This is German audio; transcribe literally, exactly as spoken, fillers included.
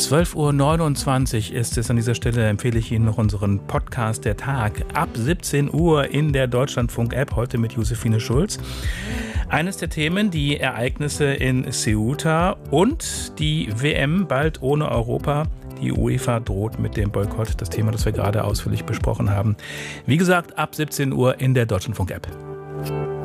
zwölf Uhr neunundzwanzig ist es. An dieser Stelle empfehle ich Ihnen noch unseren Podcast Der Tag ab siebzehn Uhr in der Deutschlandfunk-App, heute mit Josephine Schulz. Eines der Themen, die Ereignisse in Ceuta und die W M bald ohne Europa. Die UEFA droht mit dem Boykott, das Thema, das wir gerade ausführlich besprochen haben. Wie gesagt, ab siebzehn Uhr in der Deutschlandfunk-App.